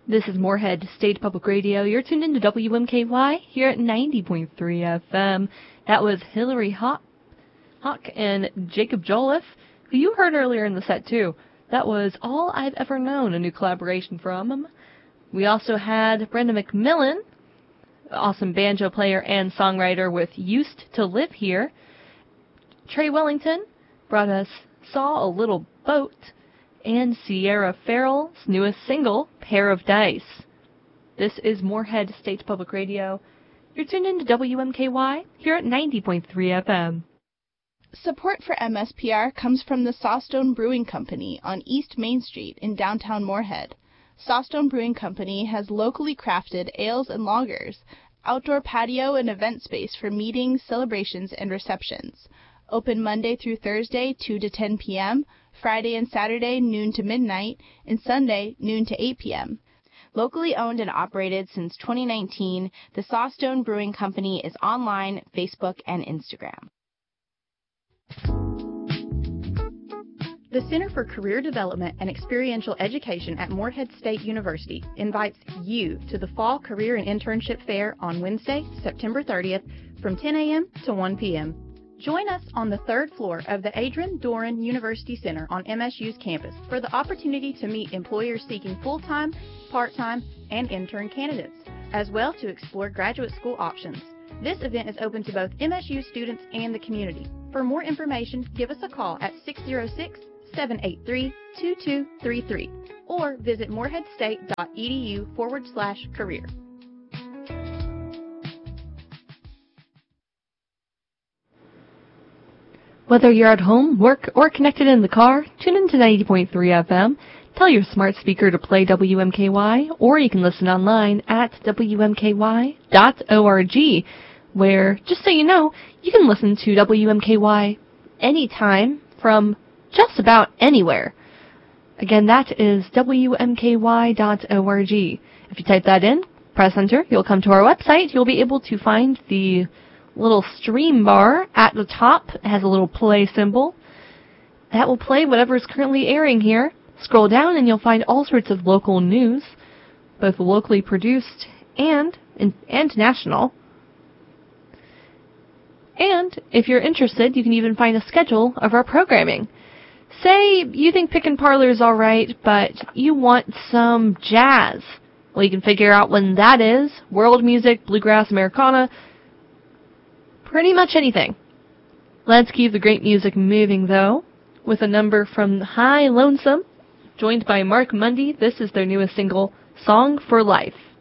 This is Moorhead State Public Radio. You're tuned into WMKY here at 90.3 FM. That was Hillary Hawk and Jacob Jolliffe, who you heard earlier in the set, too. That was All I've Ever Known, a new collaboration from them. We also had Brenda McMillan, awesome banjo player and songwriter with Used to Live Here. Trey Wellington brought us Saw a Little Boat, and Sierra Farrell's newest single, Pair of Dice. This is Moorhead State Public Radio. You're tuned into WMKY here at 90.3 FM. Support for MSPR comes from the Sawstone Brewing Company on East Main Street in downtown Moorhead. Sawstone Brewing Company has locally crafted ales and lagers, outdoor patio and event space for meetings, celebrations, and receptions. Open Monday through Thursday, 2 to 10 p.m., Friday and Saturday, noon to midnight, and Sunday, noon to 8 p.m. Locally owned and operated since 2019, the Sawstone Brewing Company is online, Facebook, and Instagram. The Center for Career Development and Experiential Education at Moorhead State University invites you to the Fall Career and Internship Fair on Wednesday, September 30th from 10 a.m. to 1 p.m. Join us on the third floor of the Adrian Doran University Center on MSU's campus for the opportunity to meet employers seeking full-time, part-time, and intern candidates, as well to explore graduate school options. This event is open to both MSU students and the community. For more information, give us a call at 606-783-2233 or visit moorheadstate.edu/career. Whether you're at home, work, or connected in the car, tune into 90.3 FM. Tell your smart speaker to play WMKY, or you can listen online at WMKY.org, where, just so you know, you can listen to WMKY anytime from just about anywhere. Again, that is WMKY.org. If you type that in, press enter, you'll come to our website. You'll be able to find the little stream bar at the top. It has a little play symbol. That will play whatever is currently airing here. Scroll down and you'll find all sorts of local news, both locally produced and national. And if you're interested, you can even find a schedule of our programming. Say you think Pick and Parlor is alright, but you want some jazz. Well, you can figure out when that is. World music, bluegrass, Americana, pretty much anything. Let's keep the great music moving, though, with a number from High Lonesome, joined by Mark Mundy. This is their newest single, Song for Life.